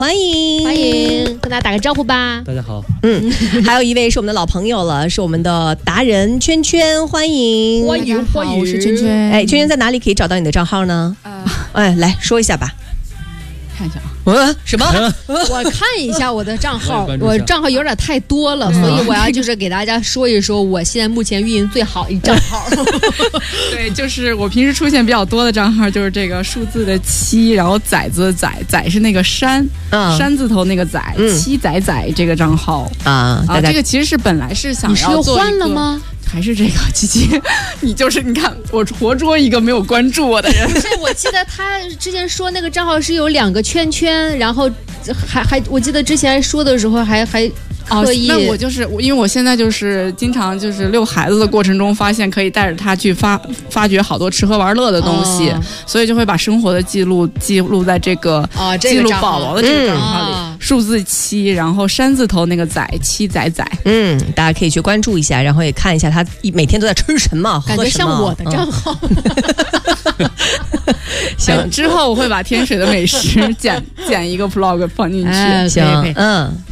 欢迎，跟大家打个招呼吧。 大家好。 还有一位是我们的老朋友了，是我们的达人圈圈，欢迎， 欢迎，我是圈圈。 哎，圈圈在哪里可以找到你的账号呢？来说一下吧。 看一下啊。 什么？ 我看一下我的账号， 我账号有点太多了，所以我要就是给大家说一说我现在目前运营最好一账号。 对，就是我平时出现比较多的账号就是这个数字的7，然后崽子的崽是那个山字头那个崽，7崽这个账号啊，这个其实是本来是想要做一个， 你是又换了吗？ 还是这个琪琪，你看我活捉一个没有关注我的人。 不是，我记得他之前说那个账号是有2个圈圈，然后还我记得之前说的时候还刻意。 那我就是因为我现在就是经常就是遛孩子的过程中，发现可以带着他去发掘好多吃喝玩乐的东西，所以就会把生活的记录在这个记录宝宝的这个账号里。数字7，然后山字头那个崽，7崽。 大家可以去关注一下，然后也看一下他每天都在吃什么， 感觉像我的账号。 行，之后我会把天水的美食剪一个 vlog 放进去。 行，